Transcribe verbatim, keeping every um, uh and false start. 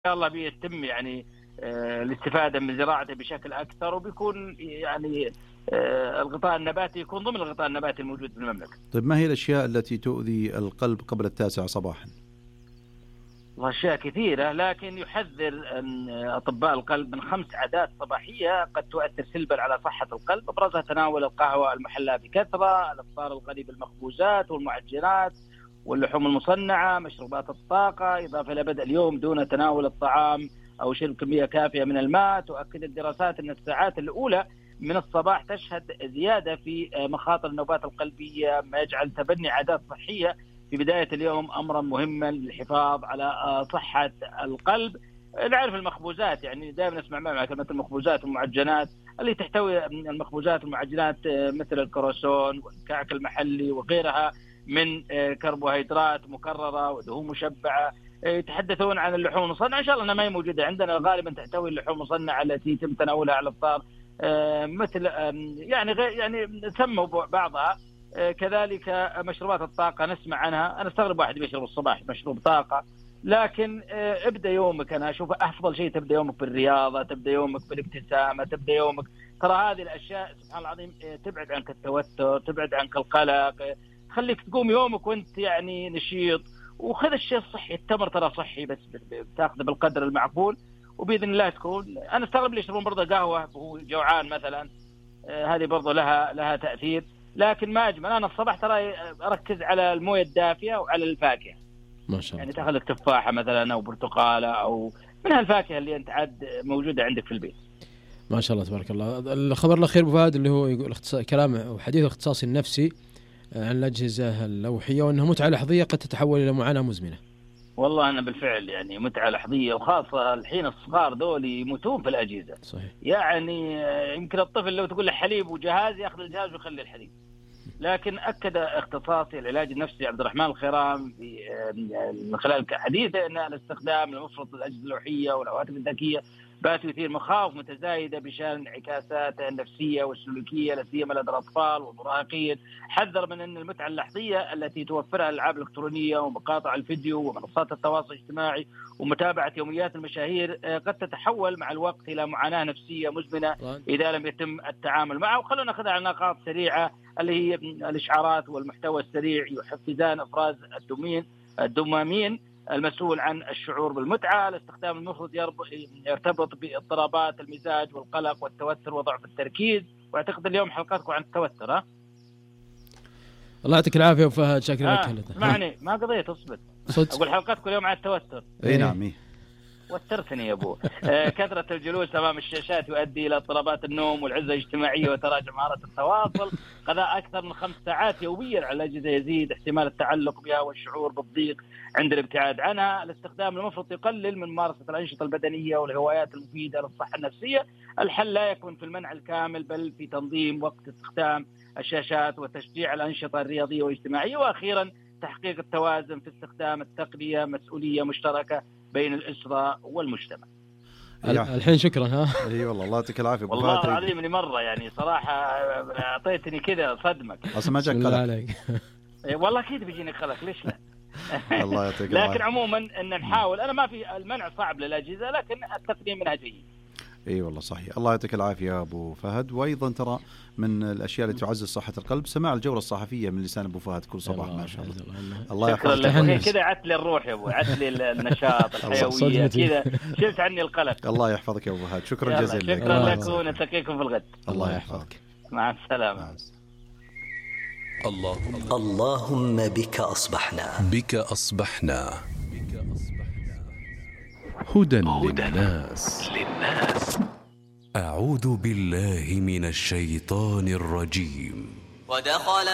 شاء الله بيتم يعني الاستفادة من زراعته بشكل أكثر، وبيكون يعني الغطاء النباتي يكون ضمن الغطاء النباتي الموجود في المملكة. طيب ما هي الأشياء التي تؤذي القلب قبل التاسعة صباحا؟ أشياء كثيرة، لكن يحذر أطباء القلب من خمس عادات صباحية قد تؤثر سلبا على صحة القلب، أبرزها تناول القهوة المحلاة بكثرة، الإفطار الغني بالمخبوزات والمعجنات واللحوم المصنعة، مشروبات الطاقة، إضافة إلى بدء اليوم دون تناول الطعام أو شرب كمية كافية من الماء. تؤكد الدراسات أن الساعات الأولى من الصباح تشهد زيادة في مخاطر النوبات القلبية، ما يجعل تبني عادات صحية في بداية اليوم أمرا مهما للحفاظ على صحة القلب. نعرف المخبوزات، يعني دائما نسمع مع كلمة المخبوزات والمعجنات اللي تحتوي المخبوزات والمعجنات مثل الكروسون والكعك المحلي وغيرها من كربوهيدرات مكررة ودهون مشبعة. يتحدثون عن اللحوم المصنعة، إن شاء الله أنها ما هي موجودة عندنا، غالبا تحتوي اللحوم المصنعة التي يتم تناولها على الإفطار مثل يعني يعني سموا بعضها. كذلك مشروبات الطاقة نسمع عنها، أنا استغرب واحد بيشرب الصباح مشروب طاقة، لكن ابدأ يومك، أنا أشوف أفضل شيء تبدأ يومك بالرياضة، تبدأ يومك بالابتسامة، تبدأ يومك، ترى هذه الأشياء سبحان الله العظيم تبعد عنك التوتر، تبعد عنك القلق، خليك تقوم يومك وانت يعني نشيط. وخذ الشيء الصحي، التمر ترى صحي بس بتاخذه بالقدر المعقول، وبإذن الله تكون. أنا استغرب اللي يشربون برضه قهوة وهو جوعان مثلا، آه هذه برضه لها لها تأثير. لكن ما أجمل أنا الصباح ترى أركز على الموية الدافية وعلى الفاكهة، ما شاء الله. يعني تأخذ لك تفاحة مثلا أو برتقالة أو من هالفاكهة اللي أنت عاد موجودة عندك في البيت. ما شاء الله تبارك الله. الخبر الأخير أبو فهد اللي هو يقول كلام أو حديث الاختصاصي النفسي عن الأجهزة اللوحية، وأنها متعة لحظية قد تتحول إلى معاناة مزمنة. والله أنا بالفعل يعني متعة لحظية، وخاصة الحين الصغار دول يموتون في الأجهزة. صحيح. يعني يمكن الطفل لو تقول له حليب وجهاز يأخذ الجهاز ويخلي الحليب. لكن أكد اختصاصي العلاج النفسي عبد الرحمن الخيرام من خلال حديثه أن الاستخدام المفرط للأجهزة اللوحية والهواتف الذكية بات يثير مخاوف متزايدة بشأن انعكاساتها النفسية والسلوكية لا سيما لدى الأطفال والمراهقين. حذر من أن المتعة اللحظية التي توفرها الألعاب الإلكترونية ومقاطع الفيديو ومنصات التواصل الاجتماعي ومتابعة يوميات المشاهير قد تتحول مع الوقت إلى معاناة نفسية مزمنة إذا لم يتم التعامل معها. وخلونا ناخذها على نقاط سريعة اللي هي الإشعارات والمحتوى السريع يحفزان إفراز الدومين الدوبامين المسؤول عن الشعور بالمتعة. الاستخدام المفرط يرتبط باضطرابات المزاج والقلق والتوتر وضعف التركيز. واعتقد اليوم حلقاتكم عن التوتر. ها الله يعطيك العافية وفهد، شكرا لك. آه اسمعني ما قضيت اصبت اقول حلقاتكم اليوم عن التوتر. اي نعم وترتني يا ابو. آه كثرة الجلوس امام الشاشات يؤدي الى اضطرابات النوم والعزة الاجتماعية وتراجع مهارات التواصل. قضاء اكثر من خمس ساعات يوميا على الاجهزة يزيد احتمال التعلق بها والشعور بالضيق عند الابتعاد عنها. الاستخدام المفرط يقلل من ممارسة الأنشطة البدنية والهوايات المفيدة للصحة النفسية. الحل لا يكون في المنع الكامل بل في تنظيم وقت استخدام الشاشات وتشجيع الأنشطة الرياضية والاجتماعية. وأخيرا تحقيق التوازن في استخدام التقنية، مسؤولية مشتركة بين الأسرة والمجتمع. الحين شكرا. ها اي والله الله يعطيك العافيه والله العظيم اني مره يعني صراحه اعطيتني كذا صدمك. اصلا ما جاك قلق والله اكيد بيجيني قلق، ليش لا. الله يعطيك العافيه. لكن عموما ان نحاول، انا ما في المنع صعب للاجهزه لكن التقنيه منها جيد. اي والله صحيح. الله يعطيك العافيه يا ابو فهد. وايضا ترى من الاشياء التي تعزز صحه القلب سماع الجوله الصحفيه من لسان ابو فهد كل صباح. ما شاء الله. الله يحفظك كذا، عت لي الروح يا ابو، عت لي النشاط الحيويه كذا، شلت عني القلق. الله يحفظك يا ابو فهد، شكرا جزيلا. شكرا لكم ونلتقيكم في الغد. الله يحفظك. مع السلامه. الله اللهم بك أصبحنا بك أصبحنا هدى للناس للناس. أعوذ بالله من الشيطان الرجيم. ودخل